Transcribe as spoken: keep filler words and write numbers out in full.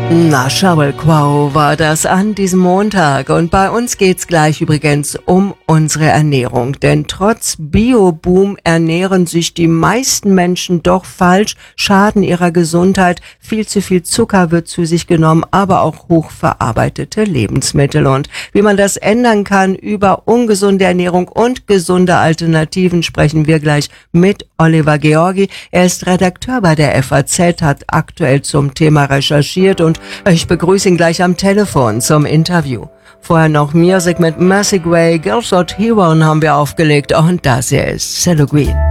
Na, schau, Quao war das an diesem Montag. Und bei uns geht's gleich übrigens um unsere Ernährung. Denn trotz Bio-Boom ernähren sich die meisten Menschen doch falsch, schaden ihrer Gesundheit. Viel zu viel Zucker wird zu sich genommen, aber auch hochverarbeitete Lebensmittel. Und wie man das ändern kann, über ungesunde Ernährung und gesunde Alternativen sprechen wir gleich mit Oliver Georgi. Er ist Redakteur bei der F A Z, hat aktuell zum Thema recherchiert und ich begrüße ihn gleich am Telefon zum Interview. Vorher noch Music mit Mercy Gray, Girls Out Hero haben wir aufgelegt und das hier ist Cello Green.